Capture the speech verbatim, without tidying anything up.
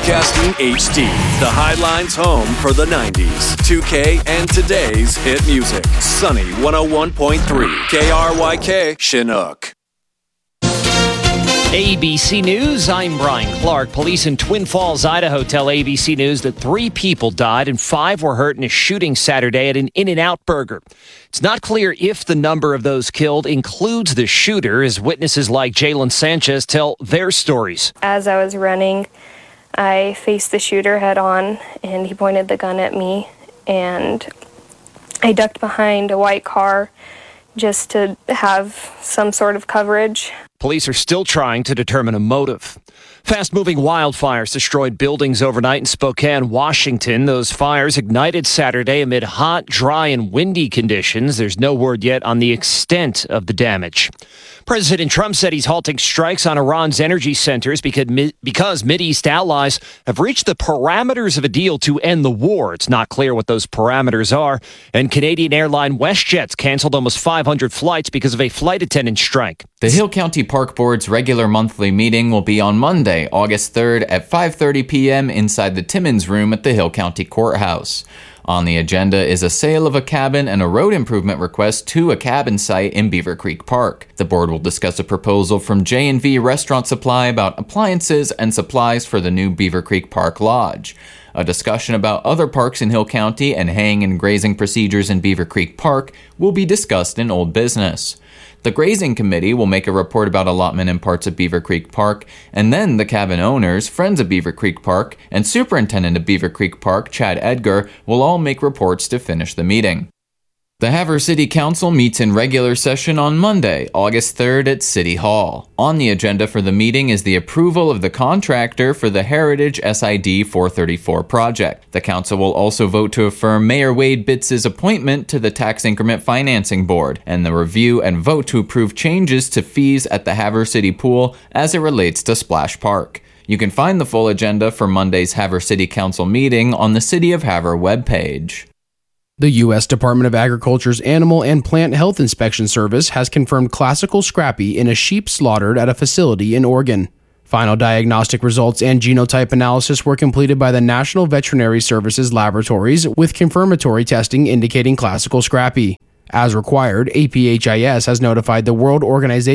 Broadcasting H D, the Highlines home for the nineties, two K, and today's hit music. Sunny one oh one point three, K R Y K, Chinook. A B C News, I'm Brian Clark. Police in Twin Falls, Idaho tell A B C News that three people died and five were hurt in a shooting Saturday at an In-N-Out burger. It's not clear if the number of those killed includes the shooter, as witnesses like Jalen Sanchez tell their stories. As I was running, I faced the shooter head on, and he pointed the gun at me, and I ducked behind a white car just to have some sort of coverage. Police are still trying to determine a motive. Fast-moving wildfires destroyed buildings overnight in Spokane, Washington. Those fires ignited Saturday amid hot, dry, and windy conditions. There's no word yet on the extent of the damage. President Trump said he's halting strikes on Iran's energy centers because, because Mideast allies have reached the parameters of a deal to end the war. It's not clear what those parameters are. And Canadian airline WestJet's canceled almost five hundred flights because of a flight attendant strike. The Hill County Park Board's regular monthly meeting will be on Monday, August third at five thirty p.m. inside the Timmins Room at the Hill County Courthouse. On the agenda is a sale of a cabin and a road improvement request to a cabin site in Beaver Creek Park. The board will discuss a proposal from J and V Restaurant Supply about appliances and supplies for the new Beaver Creek Park Lodge. A discussion about other parks in Hill County and haying and grazing procedures in Beaver Creek Park will be discussed in Old Business. The Grazing Committee will make a report about allotment in parts of Beaver Creek Park, and then the cabin owners, Friends of Beaver Creek Park, and Superintendent of Beaver Creek Park, Chad Edgar, will all make reports to finish the meeting. The Havre City Council meets in regular session on Monday, August third at City Hall. On the agenda for the meeting is the approval of the contractor for the Heritage S I D four thirty-four project. The council will also vote to affirm Mayor Wade Bitts' appointment to the Tax Increment Financing Board, and the review and vote to approve changes to fees at the Havre City Pool as it relates to Splash Park. You can find the full agenda for Monday's Havre City Council meeting on the City of Havre webpage. The U S Department of Agriculture's Animal and Plant Health Inspection Service has confirmed classical scrappy in a sheep slaughtered at a facility in Oregon. Final diagnostic results and genotype analysis were completed by the National Veterinary Services Laboratories, with confirmatory testing indicating classical scrappy. As required, A P H I S has notified the World Organization